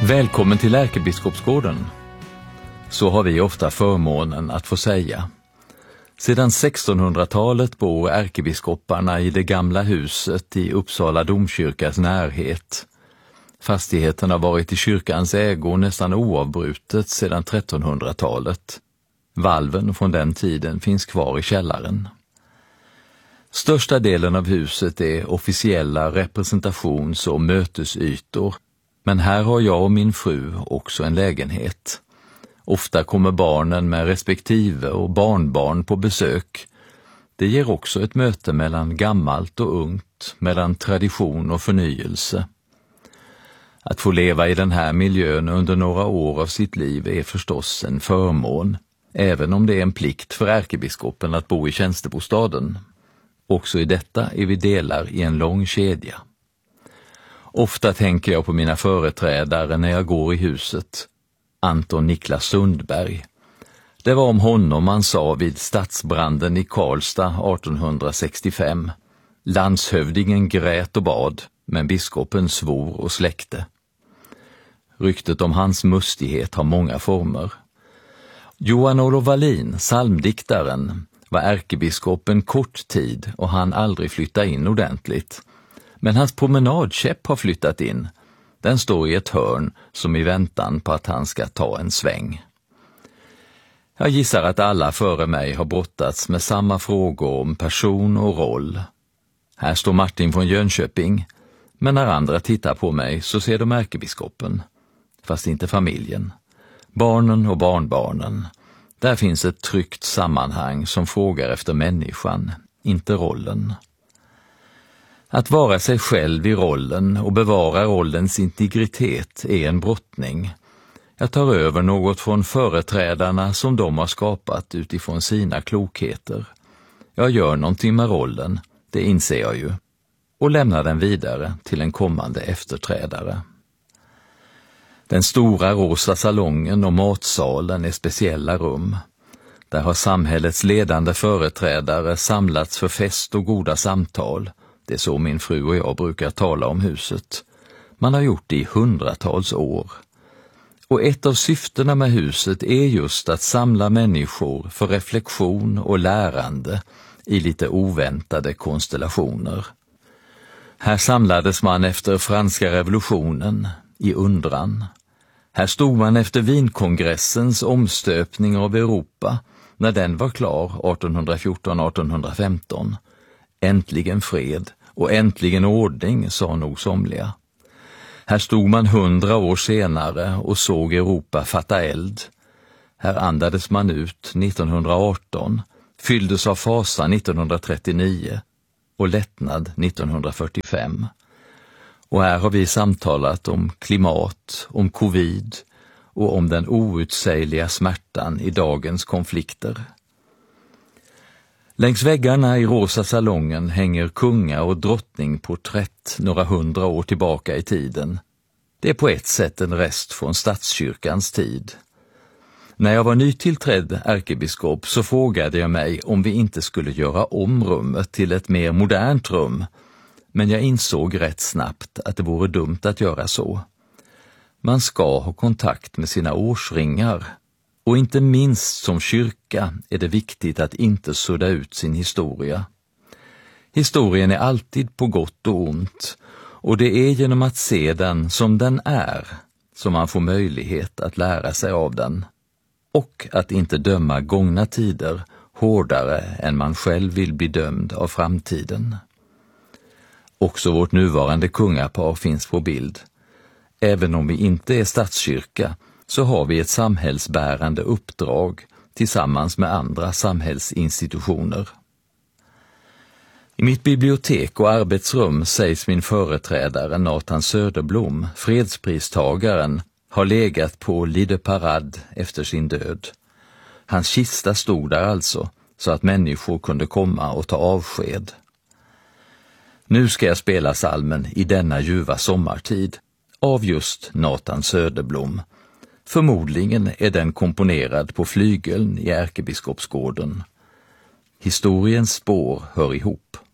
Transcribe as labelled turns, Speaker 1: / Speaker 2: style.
Speaker 1: Välkommen till Ärkebiskopsgården. Så har vi ofta förmånen att få säga. Sedan 1600-talet bor ärkebiskoparna i det gamla huset i Uppsala domkyrkas närhet. Fastigheten har varit i kyrkans ägo nästan oavbrutet sedan 1300-talet. Valven från den tiden finns kvar i källaren. Största delen av huset är officiella representations- och mötesytor, men här har jag och min fru också en lägenhet. Ofta kommer barnen med respektive och barnbarn på besök. Det ger också ett möte mellan gammalt och ungt, mellan tradition och förnyelse. Att få leva i den här miljön under några år av sitt liv är förstås en förmån, även om det är en plikt för ärkebiskopen att bo i tjänstebostaden. Också i detta är vi delar i en lång kedja. Ofta tänker jag på mina företrädare när jag går i huset. Anton Niklas Sundberg. Det var om honom man sa vid stadsbranden i Karlstad 1865. Landshövdingen grät och bad, men biskopen svor och släckte. Ryktet om hans mustighet har många former. Johan Olof Wallin, psalmdiktaren, var ärkebiskopen kort tid och han aldrig flytta in ordentligt. Men hans promenadkäpp har flyttat in. Den står i ett hörn som i väntan på att han ska ta en sväng. Jag gissar att alla före mig har brottats med samma frågor om person och roll. Här står Martin från Jönköping, men när andra tittar på mig så ser de ärkebiskopen. Fast inte familjen. Barnen och barnbarnen. Där finns ett tryggt sammanhang som frågar efter människan, inte rollen. Att vara sig själv i rollen och bevara rollens integritet är en brottning. Jag tar över något från företrädarna som de har skapat utifrån sina klokheter. Jag gör någonting med rollen, det inser jag ju, och lämnar den vidare till en kommande efterträdare. Den stora rosa salongen och matsalen är speciella rum. Där har samhällets ledande företrädare samlats för fest och goda samtal. Det är så min fru och jag brukar tala om huset. Man har gjort det i hundratals år. Och ett av syftena med huset är just att samla människor för reflektion och lärande i lite oväntade konstellationer. Här samlades man efter franska revolutionen, i undran. Här stod man efter Wienkongressens omstöpning av Europa, när den var klar 1814-1815. Äntligen fred och äntligen ordning, sa nog somliga. Här stod man 100 år senare och såg Europa fatta eld. Här andades man ut 1918, fylldes av fasa 1939 och lättnad 1945. Och här har vi samtalat om klimat, om covid och om den outsägliga smärtan i dagens konflikter. Längs väggarna i rosa salongen hänger kunga- och drottningporträtt några 100 år tillbaka i tiden. Det är på ett sätt en rest från statskyrkans tid. När jag var nytillträdd ärkebiskop så frågade jag mig om vi inte skulle göra om rummet till ett mer modernt rum. Men jag insåg rätt snabbt att det vore dumt att göra så. Man ska ha kontakt med sina årsringar. Och inte minst som kyrka är det viktigt att inte sudda ut sin historia. Historien är alltid på gott och ont, och det är genom att se den som den är som man får möjlighet att lära sig av den. Och att inte döma gångna tider hårdare än man själv vill bli dömd av framtiden. Också vårt nuvarande kungapar finns på bild. Även om vi inte är statskyrka så har vi ett samhällsbärande uppdrag tillsammans med andra samhällsinstitutioner. I mitt bibliotek och arbetsrum sägs min företrädare Nathan Söderblom, fredspristagaren, har legat på Lit de Parade efter sin död. Hans kista stod där alltså, så att människor kunde komma och ta avsked. Nu ska jag spela psalmen I denna ljuva sommartid av just Nathan Söderblom. Förmodligen är den komponerad på flygeln i Ärkebiskopsgården. Historiens spår hör ihop.